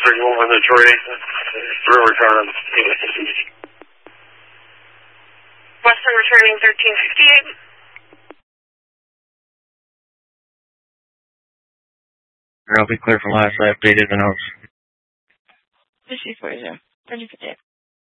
31 Detroit, through return. Western returning 1358. I'll be clear for last. I updated the notes. 5040. 1358.